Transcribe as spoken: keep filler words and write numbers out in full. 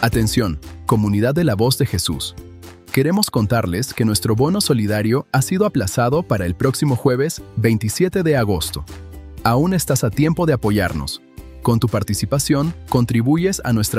Atención, comunidad de la Voz de Jesús. Queremos contarles que nuestro bono solidario ha sido aplazado para el próximo jueves veintisiete de agosto. Aún estás a tiempo de apoyarnos. Con tu participación, contribuyes a nuestra